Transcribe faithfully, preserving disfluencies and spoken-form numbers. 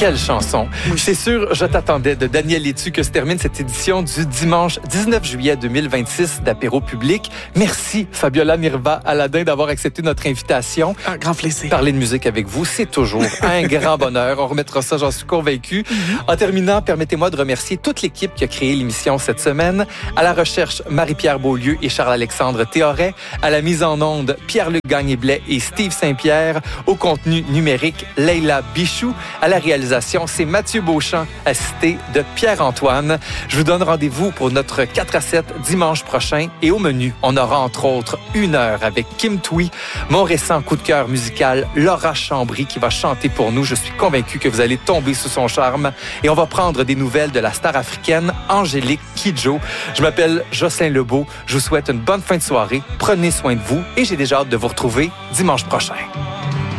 quelle chanson. Oui. C'est sûr, je t'attendais de Daniel Létu que se termine cette édition du dimanche dix-neuf juillet deux mille vingt-six d'Apéro Public. Merci Fabiola Nirva Aladin d'avoir accepté notre invitation. Un grand plaisir. Parler de musique avec vous, c'est toujours un grand bonheur. On remettra ça, j'en suis convaincu. Mm-hmm. En terminant, permettez-moi de remercier toute l'équipe qui a créé l'émission cette semaine. À la recherche, Marie-Pierre Beaulieu et Charles-Alexandre Théoret. À la mise en onde, Pierre-Luc Gagné-Blais et Steve Saint-Pierre. Au contenu numérique, Leila Bichou. À la réalisation, c'est Mathieu Beauchamp, assisté de Pierre-Antoine. Je vous donne rendez-vous pour notre quatre à sept dimanche prochain. Et au menu, on aura entre autres une heure avec Kim Thuy, mon récent coup de cœur musical, Laura Chambry, qui va chanter pour nous. Je suis convaincu que vous allez tomber sous son charme. Et on va prendre des nouvelles de la star africaine Angélique Kidjo. Je m'appelle Jocelyn Lebeau. Je vous souhaite une bonne fin de soirée. Prenez soin de vous et j'ai déjà hâte de vous retrouver dimanche prochain.